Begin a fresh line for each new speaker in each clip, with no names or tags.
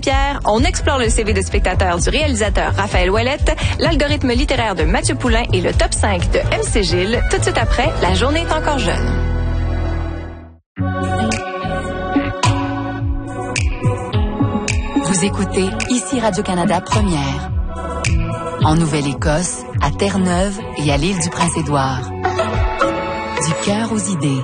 Pierre, on explore le CV de spectateur du réalisateur Raphaël Ouellette, l'algorithme littéraire de Mathieu Poulain et le top 5 de MC Gilles. Tout de suite après, La journée est encore jeune.
Vous écoutez ici Radio-Canada Première. En Nouvelle-Écosse, à Terre-Neuve et à l'île du Prince-Édouard. Du cœur aux idées.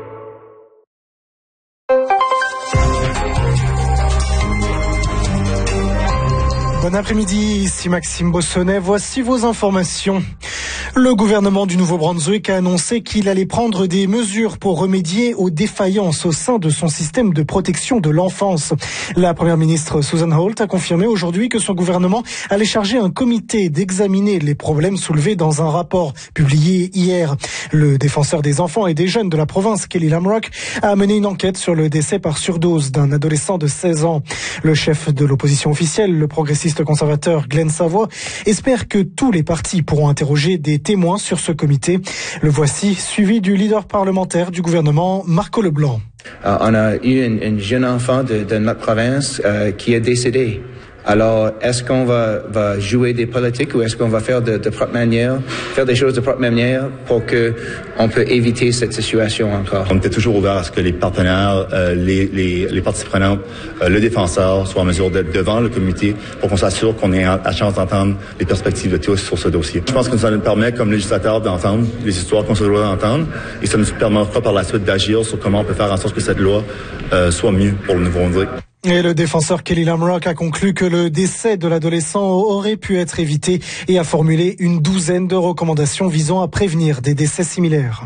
Bon après-midi, ici Maxime Bossonnet. Voici vos informations. Le gouvernement du Nouveau-Brunswick a annoncé qu'il allait prendre des mesures pour remédier aux défaillances au sein de son système de protection de l'enfance. La première ministre Susan Holt a confirmé aujourd'hui que son gouvernement allait charger un comité d'examiner les problèmes soulevés dans un rapport publié hier. Le défenseur des enfants et des jeunes de la province, Kelly Lamrock, a mené une enquête sur le décès par surdose d'un adolescent de 16 ans. Le chef de l'opposition officielle, le progressiste conservateur Glenn Savoy, espère que tous les partis pourront interroger des témoins sur ce comité. Le voici, suivi du leader parlementaire du gouvernement, Marco Leblanc.
On a eu une jeune enfant de notre province qui est décédée. Alors, est-ce qu'on va jouer des politiques ou est-ce qu'on va faire de propre manière, faire des choses de propre manière pour que on peut éviter cette situation encore?
On était toujours ouvert à ce que les partenaires, les parties prenantes, le défenseur soient en mesure d'être devant le comité pour qu'on s'assure qu'on ait la chance d'entendre les perspectives de tous sur ce dossier. Je pense que ça nous permet, comme législateur, d'entendre les histoires qu'on se doit d'entendre et ça nous permettra par la suite d'agir sur comment on peut faire en sorte que cette loi soit mieux pour le Nouveau-Brunswick.
Et le défenseur Kelly Lamrock a conclu que le décès de l'adolescent aurait pu être évité et a formulé une douzaine de recommandations visant à prévenir des décès similaires.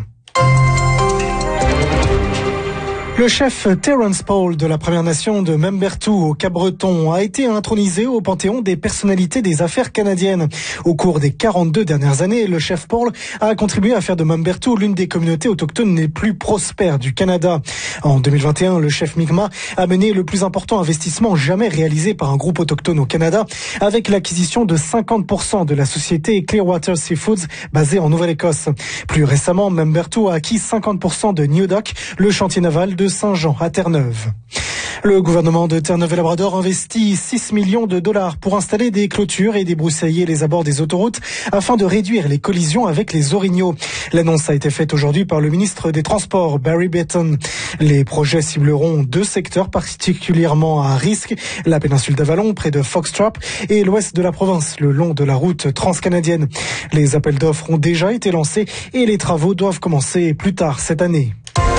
Le chef Terence Paul de la Première Nation de Membertou au Cap-Breton a été intronisé au panthéon des personnalités des affaires canadiennes. Au cours des 42 dernières années, le chef Paul a contribué à faire de Membertou l'une des communautés autochtones les plus prospères du Canada. En 2021, le chef Mi'kmaq a mené le plus important investissement jamais réalisé par un groupe autochtone au Canada avec l'acquisition de 50% de la société Clearwater Seafoods basée en Nouvelle-Écosse. Plus récemment, Membertou a acquis 50% de New Dock, le chantier naval de Saint-Jean à Terre-Neuve. Le gouvernement de Terre-Neuve-et-Labrador investit 6 millions de dollars pour installer des clôtures et débroussailler les abords des autoroutes afin de réduire les collisions avec les orignaux. L'annonce a été faite aujourd'hui par le ministre des Transports, Barry Beaton. Les projets cibleront deux secteurs particulièrement à risque, la péninsule d'Avalon près de Foxtrap et l'ouest de la province le long de la route transcanadienne. Les appels d'offres ont déjà été lancés et les travaux doivent commencer plus tard cette année.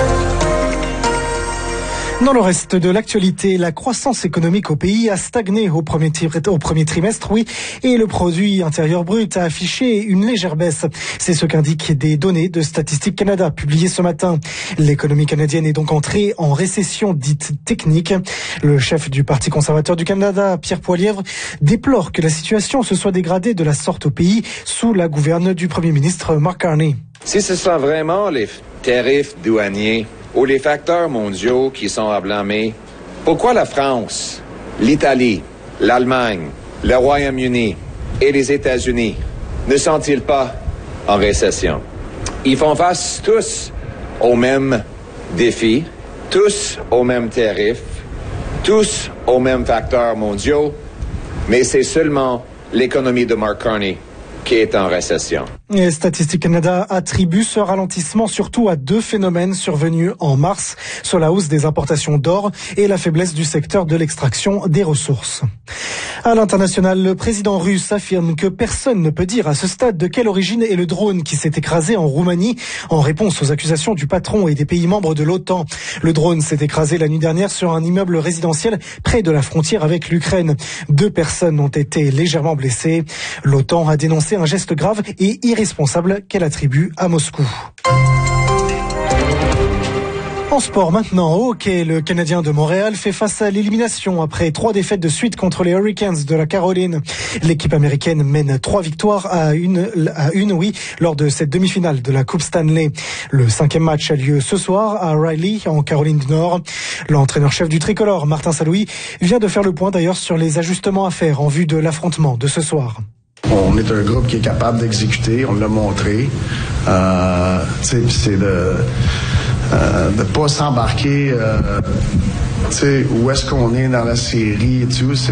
Dans le reste de l'actualité, la croissance économique au pays a stagné au premier trimestre, et le produit intérieur brut a affiché une légère baisse. C'est ce qu'indiquent des données de Statistique Canada publiées ce matin. L'économie canadienne est donc entrée en récession dite technique. Le chef du Parti conservateur du Canada, Pierre Poilievre, déplore que la situation se soit dégradée de la sorte au pays sous la gouverne du Premier ministre Mark Carney.
Si ce sont vraiment les tarifs douaniers ou les facteurs mondiaux qui sont à blâmer, pourquoi la France, l'Italie, l'Allemagne, le Royaume-Uni et les États-Unis ne sont-ils pas en récession? Ils font face tous aux mêmes défis, tous aux mêmes tarifs, tous aux mêmes facteurs mondiaux, mais c'est seulement l'économie de Mark Carney qui est en récession.
Et Statistique Canada attribue ce ralentissement surtout à deux phénomènes survenus en mars, sur la hausse des importations d'or et la faiblesse du secteur de l'extraction des ressources. À l'international, le président russe affirme que personne ne peut dire à ce stade de quelle origine est le drone qui s'est écrasé en Roumanie en réponse aux accusations du patron et des pays membres de l'OTAN. Le drone s'est écrasé la nuit dernière sur un immeuble résidentiel près de la frontière avec l'Ukraine. 2 personnes ont été légèrement blessées. L'OTAN a dénoncé un geste grave et irresponsable qu'elle attribue à Moscou. En sport maintenant, au hockey, le Canadien de Montréal fait face à l'élimination après 3 défaites de suite contre les Hurricanes de la Caroline. L'équipe américaine mène 3 victoires à une, lors de cette demi-finale de la Coupe Stanley. Le 5e match a lieu ce soir à Riley, en Caroline du Nord. L'entraîneur-chef du tricolore, Martin Saint-Louis, vient de faire le point d'ailleurs sur les ajustements à faire en vue de l'affrontement de ce soir.
On est un groupe qui est capable d'exécuter, on l'a montré. C'est de ne pas s'embarquer où est-ce qu'on est dans la série et tout.